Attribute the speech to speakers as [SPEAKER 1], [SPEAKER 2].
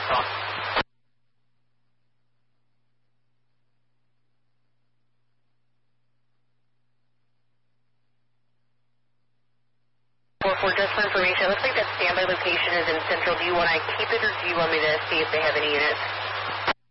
[SPEAKER 1] For just for information, it looks like that standby location is in Central. Do you want to keep it, or do you want me to see if they have any units?